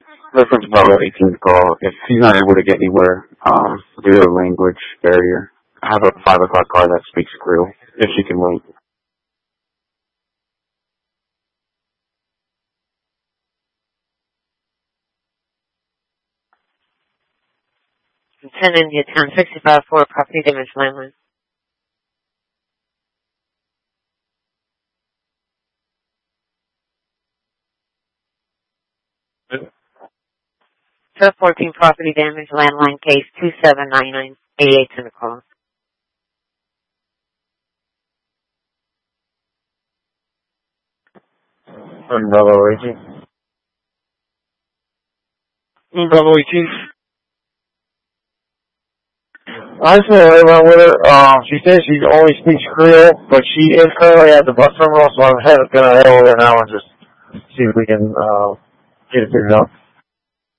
Reference Bravo 18's call. If he's not able to get anywhere, due to a language barrier, I have a 5 o'clock car that speaks Creole, if she can wait. Lieutenant, your 1065 for property damage landline. 1214 property damage landline case 2799 88 to the call. Bravo 18. Bravo 18. I just went around with her. She says she only speaks Creole, but she is currently at the bus terminal, so I'm going to head over there now and just see if we can get it figured out.